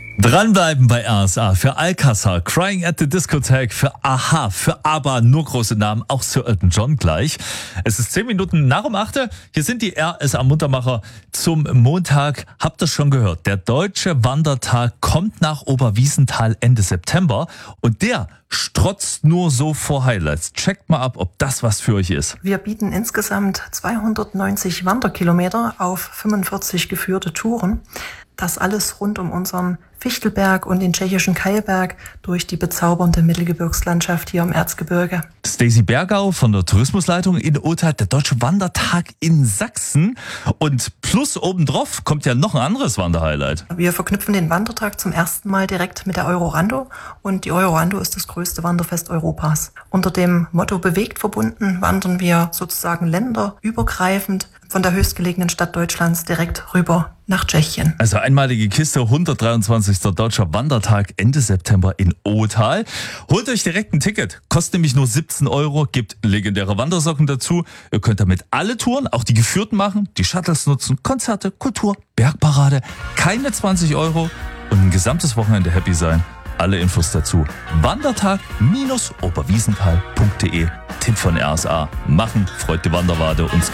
Dranbleiben bei RSA für Alcázar, Crying at the Discotheque, für Aha, für ABBA, nur große Namen, auch Sir Elton John gleich. Es ist 10 Minuten nach um 8. Hier sind die RSA Muntermacher zum Montag. Habt ihr schon gehört? Der Deutsche Wandertag kommt nach Oberwiesenthal Ende September und der strotzt nur so vor Highlights. Checkt mal ab, ob das was für euch ist. Wir bieten insgesamt 290 Wanderkilometer auf 45 geführte Touren. Das alles rund um unseren Fichtelberg und den tschechischen Kailberg durch die bezaubernde Mittelgebirgslandschaft hier im Erzgebirge. Stacey Bergau von der Tourismusleitung in Othal, der Deutsche Wandertag in Sachsen. Und plus obendrauf kommt ja noch ein anderes Wanderhighlight. Wir verknüpfen den Wandertag zum ersten Mal direkt mit der Eurorando. Und die Eurorando ist das größte Wanderfest Europas. Unter dem Motto Bewegt verbunden wandern wir sozusagen länderübergreifend von der höchstgelegenen Stadt Deutschlands direkt rüber nach Tschechien. Also einmalige Kiste, 123. Deutscher Wandertag Ende September in Othal. Holt euch direkt ein Ticket, kostet nämlich nur 17 €, gibt legendäre Wandersocken dazu. Ihr könnt damit alle Touren, auch die geführten machen, die Shuttles nutzen, Konzerte, Kultur, Bergparade, keine 20 € und ein gesamtes Wochenende happy sein. Alle Infos dazu wandertag-oberwiesenthal.de. Tipp von RSA. Machen, freut die Wanderwade und